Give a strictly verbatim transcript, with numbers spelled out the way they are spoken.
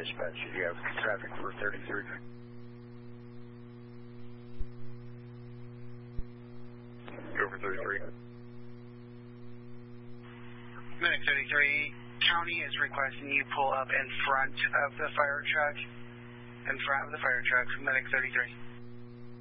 dispatch. You have traffic for thirty-three. Go for thirty-three. Medic thirty-three, county is requesting you pull up in front of the fire truck. In front of the fire truck, Medic thirty-three.